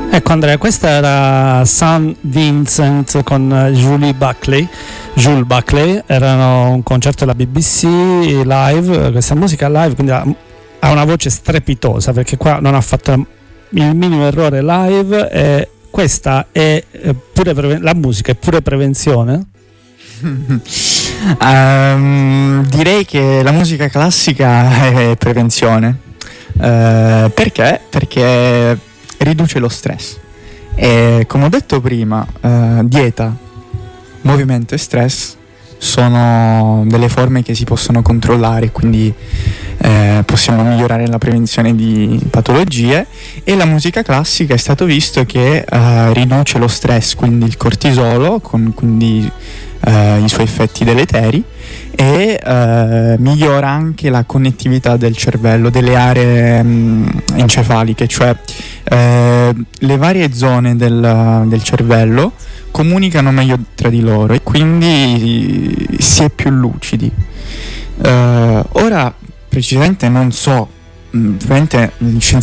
Ecco Andrea, questa era St. Vincent con Jules Buckley, erano un concerto della BBC live, questa musica live, quindi ha una voce strepitosa perché qua non ha fatto il minimo errore live, e questa è pure la musica è pure prevenzione? Direi che la musica classica è prevenzione. Perché? Perché riduce lo stress e, come ho detto prima, dieta, movimento e stress sono delle forme che si possono controllare, quindi possiamo migliorare la prevenzione di patologie, e la musica classica è stato visto che riduce lo stress, quindi il cortisolo, quindi i suoi effetti deleteri, e migliora anche la connettività del cervello, delle aree encefaliche, cioè le varie zone del cervello comunicano meglio tra di loro e quindi si è più lucidi. Ora precisamente non so, probabilmente gli scienziati